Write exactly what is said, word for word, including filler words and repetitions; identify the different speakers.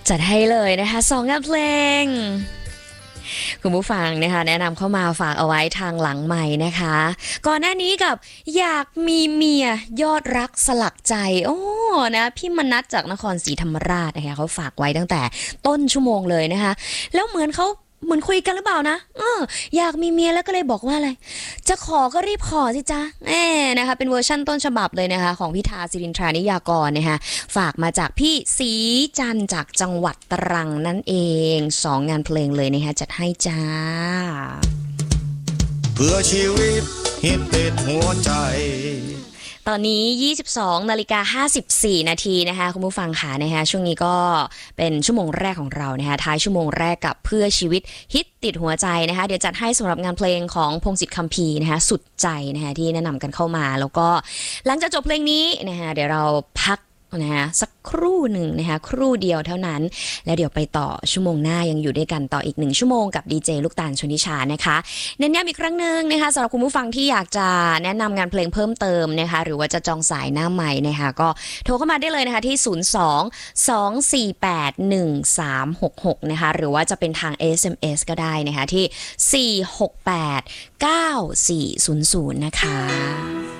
Speaker 1: จัดให้เลยนะคะสองงานเพลงคุณผู้ฟังนะคะแนะนำเข้ามาฝากเอาไว้ทางหลังใหม่นะคะก่อนหน้านี้กับอยากมีเมียยอดรักสลักใจโอ้นะพี่มนัสจากนครศรีธรรมราชนะคะเขาฝากไว้ตั้งแต่ต้นชั่วโมงเลยนะคะแล้วเหมือนเขาเหมือนคุยกันหรือเปล่านะเอออยากมีเมียแล้วก็เลยบอกว่าอะไรจะขอก็รีบขอสิจ๊ะแหมนะคะเป็นเวอร์ชั่นต้นฉบับเลยนะคะของพิธาศิรินทรานิยากรนะคะฝากมาจากพี่ศรีจันทร์จากจังหวัดตรังนั่นเองสองงานเพลงเลยนะคะจัดให้จ้า
Speaker 2: เพื่อชีวิตฮิตติดหัวใจ
Speaker 1: ตอนนี้ยี่สิบสองนาฬิกาห้าสิบสี่นาทีนะคะคุณผู้ฟังค่ะนะคะช่วงนี้ก็เป็นชั่วโมงแรกของเรานะคะท้ายชั่วโมงแรกกับเพื่อชีวิตฮิตติดหัวใจนะคะเดี๋ยวจัดให้สำหรับงานเพลงของพงศิษฐ์คัมภีร์นะคะสุดใจนะคะที่แนะนำกันเข้ามาแล้วก็หลังจากจบเพลงนี้นะคะเดี๋ยวเราพักนะคะสักครู่หนึ่งนะคะครู่เดียวเท่านั้นแล้วเดี๋ยวไปต่อชั่วโมงหน้ายังอยู่ด้วยกันต่ออีกหนึ่งชั่วโมงกับดีเจลูกตาลชนิชานะคะเน้นย้ำอีกครั้งหนึ่งนะคะสำหรับคุณผู้ฟังที่อยากจะแนะนำงานเพลงเพิ่มเติมนะคะหรือว่าจะจองสายหน้าใหม่นะคะก็โทรเข้ามาได้เลยนะคะที่ศูนย์ สอง สอง สี่ แปด หนึ่ง สาม หก หกนะคะหรือว่าจะเป็นทาง เอส เอ็ม เอส ก็ได้นะคะที่สี่ หก แปด เก้า สี่ ศูนย์ ศูนย์นะคะ